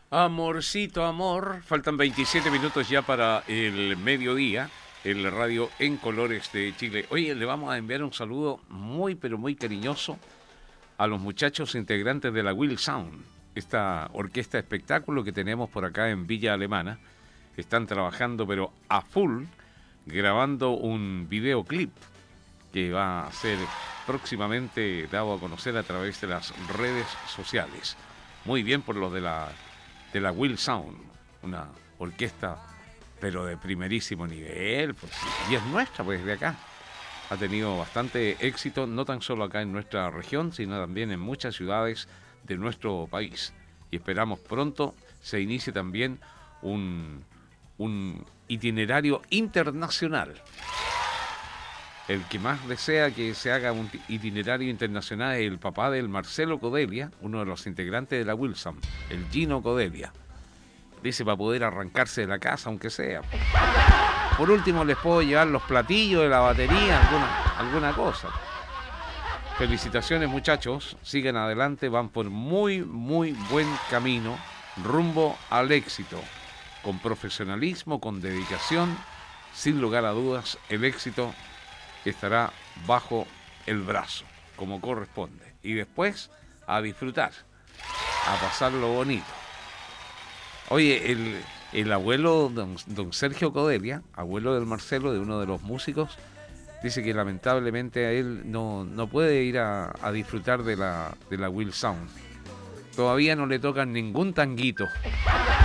Amorcito, amor. Faltan 27 minutos ya para el mediodía. El radio en colores de Chile. Oye, le vamos a enviar un saludo muy, pero muy cariñoso a los muchachos integrantes de la Will Sound, esta orquesta espectáculo que tenemos por acá en Villa Alemana. Están trabajando, pero a full, grabando un videoclip que va a ser próximamente dado a conocer a través de las redes sociales. Muy bien por los de la Will Sound, una orquesta pero de primerísimo nivel, pues, y es nuestra, pues de acá. Ha tenido bastante éxito, no tan solo acá en nuestra región, sino también en muchas ciudades de nuestro país. Y esperamos pronto se inicie también un itinerario internacional. El que más desea que se haga un itinerario internacional es el papá del Marcelo Codelia, uno de los integrantes de la Wilson, el Gino Codelia. Dice para poder arrancarse de la casa, aunque sea. Por último, les puedo llevar los platillos de la batería, alguna cosa. Felicitaciones, muchachos. Sigan adelante, van por muy, muy buen camino, rumbo al éxito. Con profesionalismo, con dedicación, sin lugar a dudas, el éxito estará bajo el brazo, como corresponde. Y después, a disfrutar, a pasarlo bonito. Oye, el abuelo, don Sergio Codelia, abuelo del Marcelo, de uno de los músicos, dice que lamentablemente a él no puede ir a disfrutar de la Will Sound. Todavía no le tocan ningún tanguito.